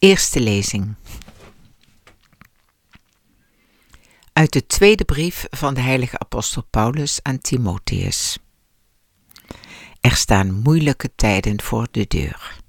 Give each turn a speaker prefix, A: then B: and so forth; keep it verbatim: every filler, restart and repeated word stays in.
A: Eerste lezing. Uit de tweede brief van de heilige apostel Paulus aan Timotheus. Er staan moeilijke tijden voor de deur.